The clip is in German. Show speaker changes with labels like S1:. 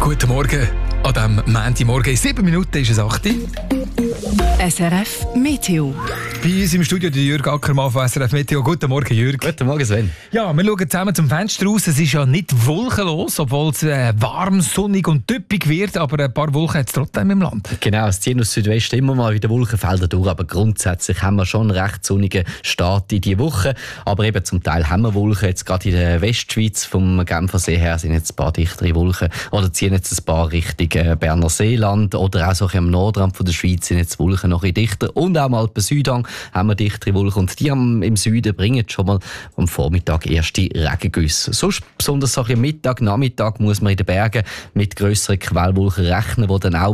S1: Guten Morgen. An diesem Montagmorgen in 7 Minuten ist es 8 Uhr.
S2: SRF Meteo.
S1: Bei uns im Studio der Jürg Ackermann von SRF Meteo. Guten Morgen, Jürg.
S3: Guten Morgen, Sven.
S1: Ja, wir schauen zusammen zum Fenster raus. Es ist ja nicht wolkenlos, obwohl es warm, sonnig und typisch wird, aber ein paar Wolken hat es trotzdem im Land.
S3: Genau, es ziehen aus Südwesten immer mal wieder Wolkenfelder durch, aber grundsätzlich haben wir schon einen recht sonnigen Start in diese Woche. Aber eben zum Teil haben wir Wolken. Jetzt gerade in der Westschweiz vom Genfersee her sind jetzt ein paar dichtere Wolken oder ziehen jetzt ein paar Richtung Berner Seeland oder auch so am Nordrand von der Schweiz sind jetzt Wolken noch ein bisschen dichter. Und auch mal bei Südhang haben wir dichtere Wolken und die im Süden bringen schon mal am Vormittag erste Regengüsse. Sonst besonders so am Mittag, Nachmittag muss man in den Bergen mit grösseren Quellwolken rechnen, die dann auch